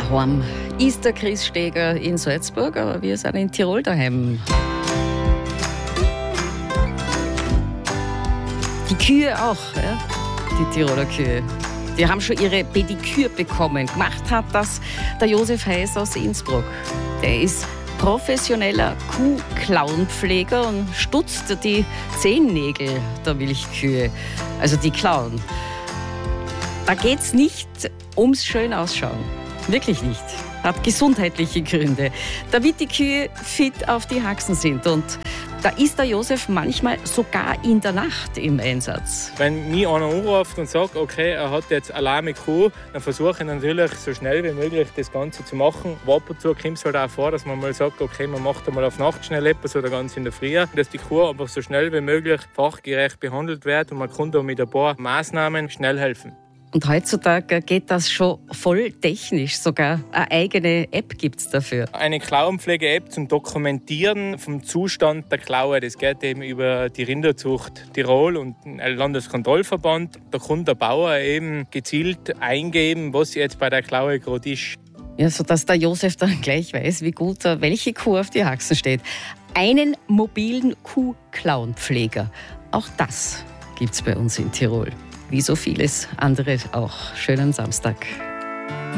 Daheim ist der Chris Steger in Salzburg, aber wir sind in Tirol daheim. Die Kühe auch, ja? Die Tiroler Kühe. Die haben schon ihre Pediküre bekommen. Gemacht hat das der Josef Heiß aus Innsbruck. Der ist professioneller Kuhklauenpfleger und stutzt die Zehennägel der Milchkühe, also die Klauen. Da geht es nicht ums schön ausschauen. Wirklich nicht. Hat gesundheitliche Gründe. Damit die Kühe fit auf die Haxen sind. Und da ist der Josef manchmal sogar in der Nacht im Einsatz. Wenn mich einer anruft und sagt, okay, er hat jetzt eine lahme Kuh, dann versuche ich natürlich so schnell wie möglich das Ganze zu machen. Aber ab und zu kommt es halt auch vor, dass man mal sagt, okay, man macht einmal auf Nacht schnell etwas oder ganz in der Früh, dass die Kuh einfach so schnell wie möglich fachgerecht behandelt wird und man kann da mit ein paar Maßnahmen schnell helfen. Und heutzutage geht das schon voll technisch. Sogar eine eigene App gibt es dafür. Eine Klauenpflege-App zum Dokumentieren vom Zustand der Klaue. Das geht eben über die Rinderzucht Tirol und den Landeskontrollverband. Da kann der Bauer eben gezielt eingeben, was jetzt bei der Klaue gerade ist. Ja, sodass der Josef dann gleich weiß, wie gut welche Kuh auf die Haxen steht. Einen mobilen Kuhklauenpfleger. Auch das gibt es bei uns in Tirol. Wie so vieles andere auch. Schönen Samstag.